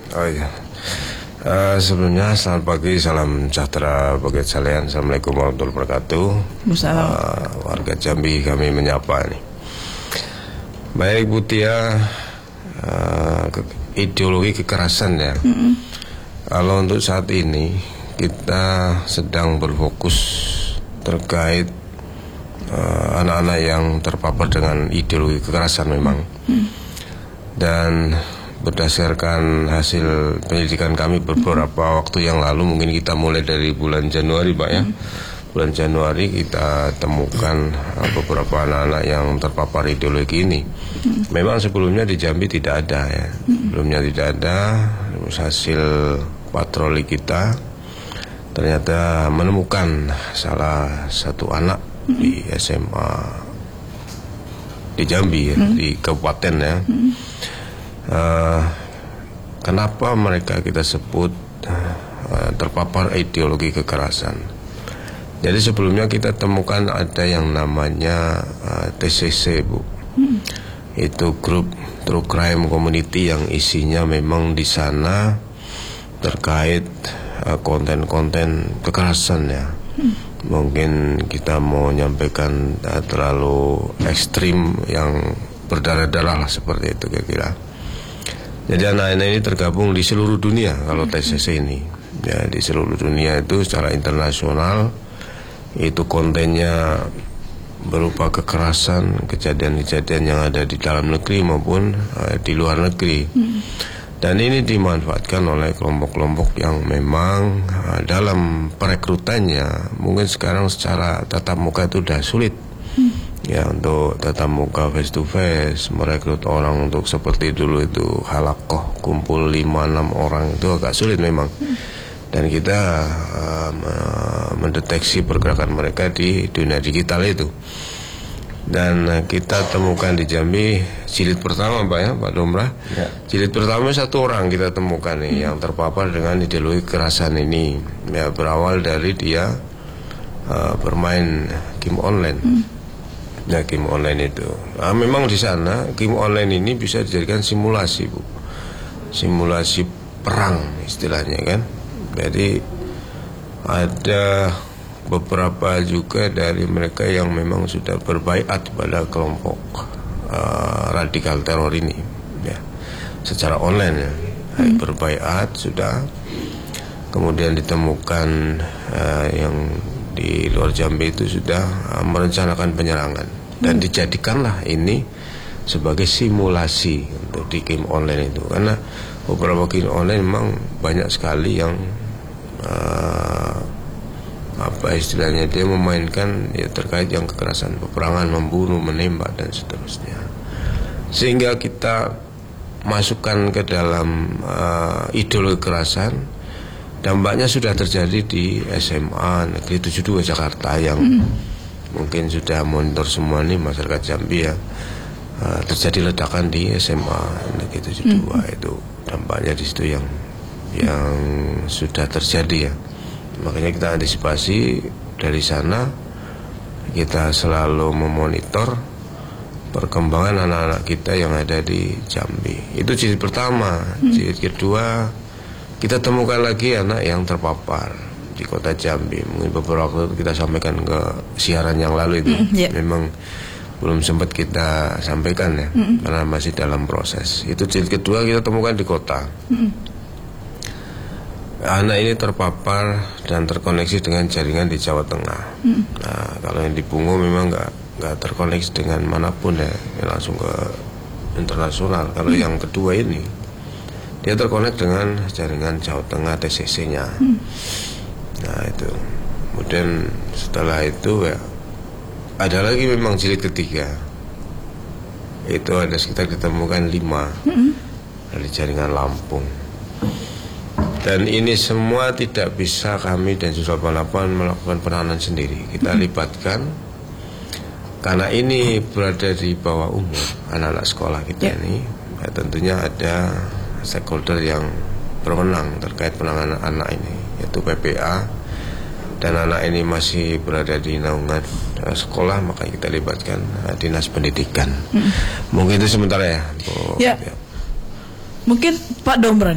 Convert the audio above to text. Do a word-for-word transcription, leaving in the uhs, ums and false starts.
Oh iya. Uh, sebelumnya selamat pagi, salam sejahtera bagi sekalian. Assalamualaikum warahmatullahi wabarakatuh. Uh, warga Jambi kami menyapa nih. Baik Bu Tia, uh, ke, ideologi kekerasan ya. Mm-hmm. Kalau untuk saat ini kita sedang berfokus terkait uh, anak-anak yang terpapar dengan ideologi kekerasan memang. Mm-hmm. Dan berdasarkan hasil penyelidikan kami beberapa waktu yang lalu, mungkin kita mulai dari bulan Januari Pak ya. Bulan Januari kita temukan beberapa anak-anak yang terpapar ideologi ini. Memang sebelumnya di Jambi tidak ada ya. Sebelumnya tidak ada. Hasil patroli kita ternyata menemukan salah satu anak di S M A di Jambi ya, di kabupaten ya. Uh, kenapa mereka kita sebut uh, terpapar ideologi kekerasan? Jadi sebelumnya kita temukan ada yang namanya uh, T C C Bu, hmm. itu grup True Crime Community yang isinya memang di sana terkait uh, konten-konten kekerasan ya. Hmm. Mungkin kita mau nyampaikan uh, terlalu ekstrim yang berdarah-darah lah seperti itu kira-kira. Jadi anak-anak ini tergabung di seluruh dunia kalau T C C ini. Ya, di seluruh dunia itu secara internasional itu kontennya berupa kekerasan, kejadian-kejadian yang ada di dalam negeri maupun uh, di luar negeri. Dan ini dimanfaatkan oleh kelompok-kelompok yang memang uh, dalam perekrutannya mungkin sekarang secara tatap muka itu sudah sulit. Ya, untuk tatap muka face to face, merekrut orang untuk seperti dulu itu halakoh kumpul lima enam orang itu agak sulit memang. Dan kita uh, mendeteksi pergerakan mereka di dunia digital itu. Dan uh, kita temukan di Jambi jilid pertama Pak ya, Pak Domra. Ya. Jilid pertama satu orang kita temukan nih hmm. yang terpapar dengan ideologi kekerasan ini. Ya, berawal dari dia uh, bermain game online. Hmm. Ya, game online itu. Nah, memang di sana game online ini bisa dijadikan simulasi Bu, simulasi perang istilahnya kan. Jadi ada beberapa juga dari mereka yang memang sudah berbaiat pada kelompok uh, radikal teror ini, ya, secara online ya, hmm. berbaiat sudah. Kemudian ditemukan uh, yang di luar Jambi itu sudah uh, merencanakan penyerangan dan dijadikanlah ini sebagai simulasi untuk di game online itu, karena beberapa game online memang banyak sekali yang uh, apa istilahnya dia memainkan ya terkait yang kekerasan, peperangan, membunuh, menembak dan seterusnya, sehingga kita masukkan ke dalam uh, ideologi kekerasan. Dampaknya sudah terjadi di S M A Negeri tujuh puluh dua Jakarta yang hmm. mungkin sudah monitor semua nih masyarakat Jambi ya. Uh, terjadi ledakan di S M A Negeri tujuh puluh dua hmm. itu dampaknya di situ yang yang sudah terjadi ya. Makanya kita antisipasi dari sana, kita selalu memonitor perkembangan anak-anak kita yang ada di Jambi. Itu jilid pertama. hmm. Jilid kedua kita temukan lagi anak yang terpapar di kota Jambi. Mungkin beberapa waktu kita sampaikan ke siaran yang lalu itu. Mm, yeah. Memang belum sempat kita sampaikan ya, mm. karena masih dalam proses. Itu jilid kedua kita temukan di kota. Mm. Anak ini terpapar dan terkoneksi dengan jaringan di Jawa Tengah. Mm. Nah, kalau yang di Bungo memang nggak nggak terkoneksi dengan manapun ya, ya langsung ke internasional. Kalau mm. yang kedua ini dia terkonek dengan jaringan Jawa Tengah T C C-nya. Hmm. Nah itu. Kemudian setelah itu ya ada lagi memang jilid ketiga. Itu ada sekitar ditemukan lima hmm. dari jaringan Lampung. Dan ini semua tidak bisa kami dan Densus delapan puluh delapan melakukan penanganan sendiri. Kita hmm. libatkan karena ini berada di bawah umur anak-anak sekolah kita yeah. ini. Ya, tentunya ada stakeholder yang berwenang terkait penanganan anak ini, yaitu P P A, dan anak ini masih berada di naungan uh, sekolah, maka kita libatkan uh, dinas pendidikan. Hmm. Mungkin itu sementara ya, Bu. Ya. Ya. Mungkin Pak Domra